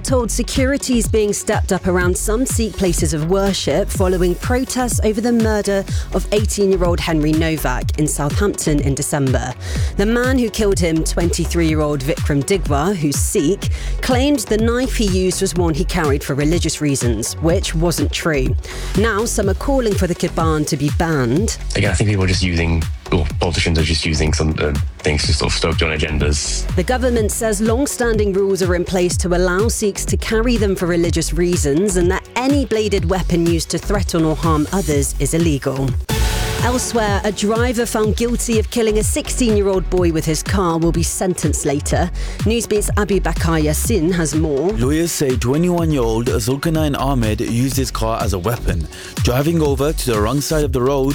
told security is being stepped up around some Sikh places of worship following protests over the murder of 18-year-old Henry Novak in Southampton in December. The man who killed him, 23-year-old Vikram Digwa, who's Sikh, claimed the knife he used was one he carried for religious reasons, which wasn't true. Now, some are calling for the Kirpan to be banned. Again, I think people are just using, or politicians are just using some things to sort of stoke their own agendas. The government says long-standing rules are in place to allow Sikhs to carry them for religious reasons and that any bladed weapon used to threaten or harm others is illegal. Elsewhere, a driver found guilty of killing a 16-year-old boy with his car will be sentenced later. Newsbeat's Abu Bakar Yassin has more. Lawyers say 21-year-old Zulkarnain Ahmed used his car as a weapon, driving over to the wrong side of the road